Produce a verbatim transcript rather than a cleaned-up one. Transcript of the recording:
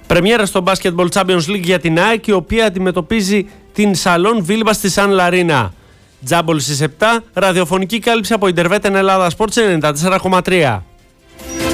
Πρεμιέρα στο Basketball Champions League για την ΑΕΚ, η οποία αντιμετωπίζει την Σαλόν Βίλμπα στη Σαν Λαρίνα. Τζάμπολ στις επτά, ραδιοφωνική κάλυψη από Ιντερβέτεν Ελλάδα Sports ενενήντα τέσσερα κόμμα τρία.